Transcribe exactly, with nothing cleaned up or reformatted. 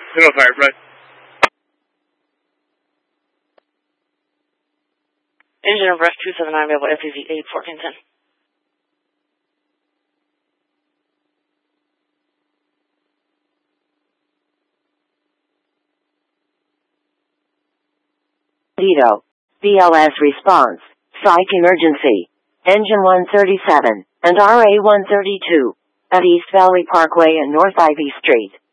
Single fire, right. Engine of Rush two seven nine, available F C Z eight fourteen ten. Dito. B L S response. Psych emergency. Engine one thirty-seven and R A one thirty-two at East Valley Parkway and North Ivy Street.